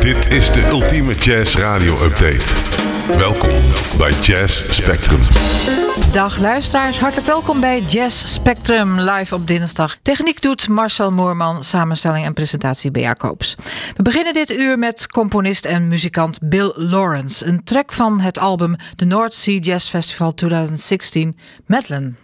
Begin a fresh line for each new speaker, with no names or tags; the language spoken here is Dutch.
Dit is de ultieme jazz radio update. Welkom bij Jazz Spectrum.
Dag luisteraars, hartelijk welkom bij Jazz Spectrum live op dinsdag. Techniek doet Marcel Moorman, samenstelling en presentatie Bea Koops. We beginnen dit uur met componist en muzikant Bill Lawrence. Een track van het album The North Sea Jazz Festival 2016, Madeleine.